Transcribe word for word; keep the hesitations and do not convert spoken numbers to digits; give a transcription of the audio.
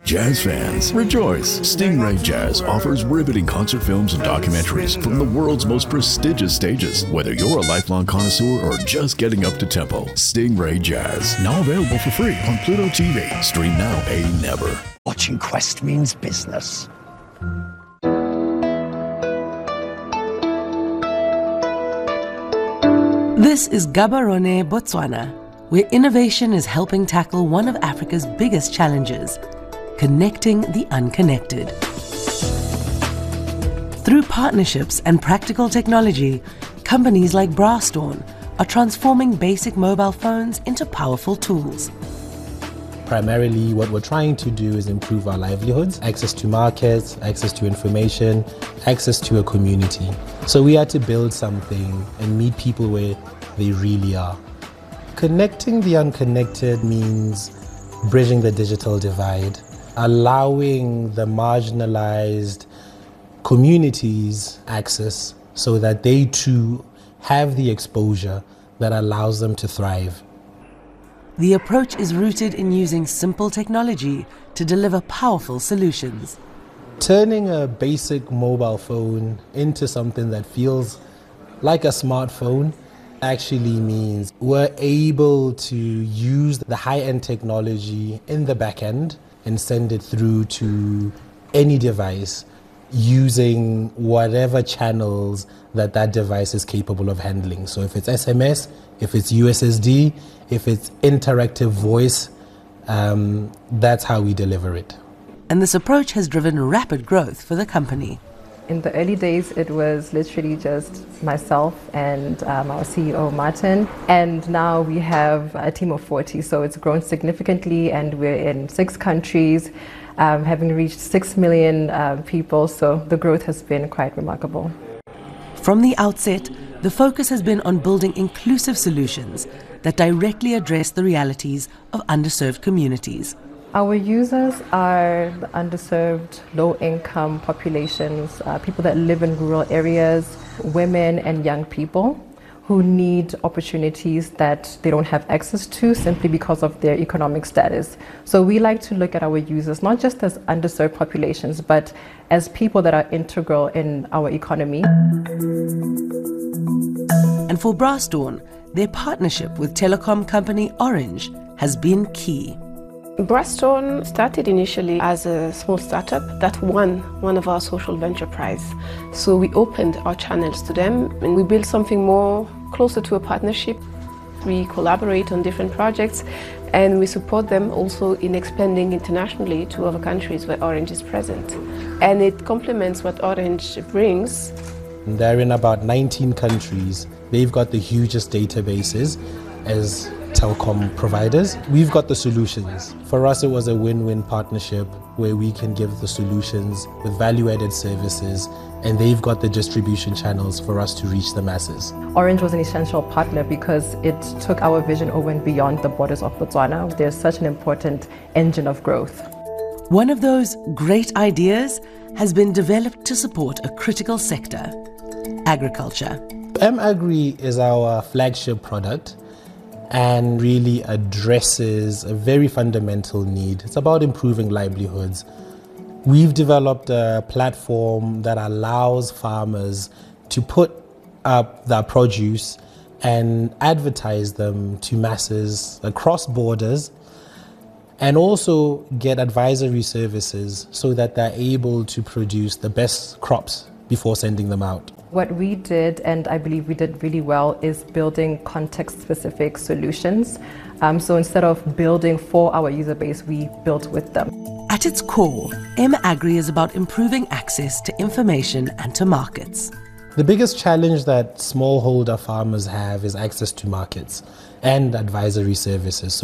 Jazz fans, rejoice! Stingray Jazz offers riveting concert films and documentaries from the world's most prestigious stages. Whether you're a lifelong connoisseur or just getting up to tempo, Stingray Jazz, now available for free on Pluto T V. Stream now, pay never. Watching Quest means business. This is Gaborone, Botswana, where innovation is helping tackle one of Africa's biggest challenges: connecting the unconnected. Through partnerships and practical technology, companies like Brastorn are transforming basic mobile phones into powerful tools. Primarily, what we're trying to do is improve our livelihoods, access to markets, access to information, access to a community. So we had to build something and meet people where they really are. Connecting the unconnected means bridging the digital divide, allowing the marginalized communities access so that they too have the exposure that allows them to thrive. The approach is rooted in using simple technology to deliver powerful solutions. Turning a basic mobile phone into something that feels like a smartphone actually means we're able to use the high-end technology in the back end and send it through to any device using whatever channels that that device is capable of handling. So if it's S M S, if it's U S S D, if it's interactive voice, um, that's how we deliver it. And this approach has driven rapid growth for the company. In the early days, it was literally just myself and um, our C E O, Martin. And now we have a team of forty, so it's grown significantly, and we're in six countries, um, having reached six million uh, people, so the growth has been quite remarkable. From the outset, the focus has been on building inclusive solutions that directly address the realities of underserved communities. Our users are the underserved, low-income populations, uh, people that live in rural areas, women and young people who need opportunities that they don't have access to simply because of their economic status. So we like to look at our users not just as underserved populations, but as people that are integral in our economy. And for Brastorn, their partnership with telecom company Orange has been key. Brastorn started initially as a small startup that won one of our social venture prize. So we opened our channels to them and we built something more closer to a partnership. We collaborate on different projects and we support them also in expanding internationally to other countries where Orange is present. And it complements what Orange brings. They're in about nineteen countries. They've got the hugest databases as telecom providers. We've got the solutions. For us, it was a win-win partnership where we can give the solutions with value-added services, and they've got the distribution channels for us to reach the masses. Orange was an essential partner because it took our vision over and beyond the borders of Botswana. They're such an important engine of growth. One of those great ideas has been developed to support a critical sector: agriculture. M-Agri is our flagship product and really addresses a very fundamental need. It's about improving livelihoods. We've developed a platform that allows farmers to put up their produce and advertise them to masses across borders, and also get advisory services so that they're able to produce the best crops before sending them out. What we did, and I believe we did really well, is building context-specific solutions. Um, so instead of building for our user base, we built with them. At its core, M-Agri is about improving access to information and to markets. The biggest challenge that smallholder farmers have is access to markets and advisory services. So